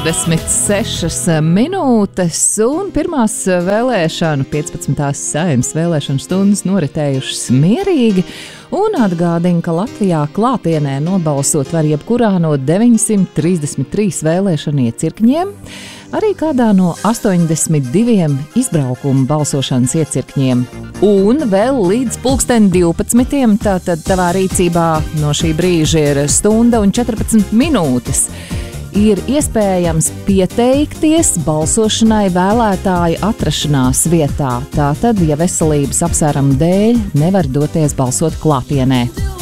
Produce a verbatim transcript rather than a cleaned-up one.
četrdesmit sešas minūtes un pirmās vēlēšanu, piecpadsmitās Saeimas vēlēšanu stundas noritējušas mierīgi. Un atgādina, ka Latvijā klātienē nobalsot var jebkurā no deviņsimt trīsdesmit trīs vēlēšanu iecirkņiem, arī kādā no astoņdesmit diviem izbraukuma balsošanas iecirkņiem. Un vēl līdz pulksten divpadsmitiem, tātad tavā rīcībā no šī brīža ir stunda un četrpadsmit minūtes. Ir iespējams pieteikties balsošanai vēlētāju atrašanās vietā. Tātad, ja veselības apsvērumu dēļ nevar doties balsot klātienē.